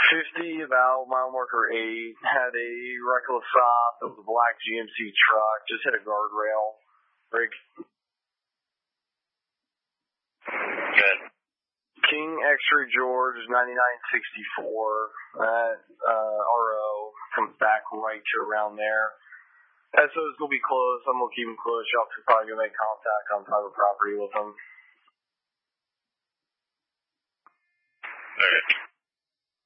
50, about mile marker 8, had a reckless stop. It was a black GMC truck, just hit a guardrail. Break. Good. King X-Ray George, 9964. That RO comes back right to around there. SO is going to be close. I'm going to keep him close. Y'all can probably make contact on private property with him. Okay.